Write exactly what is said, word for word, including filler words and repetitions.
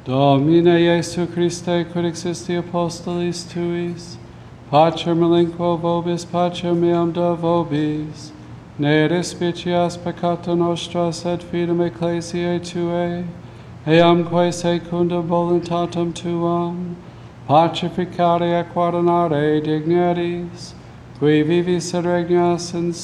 Domine Iesu Christe, quid existi apostolis tuis, pacer melinquo vobis, pacer meam da vobis, ne despicias peccata nostra, sed fidem ecclesiae Tuae, eamque secunda voluntatem Tuam, pacificare et guardinare dignities, qui vivis et regnas in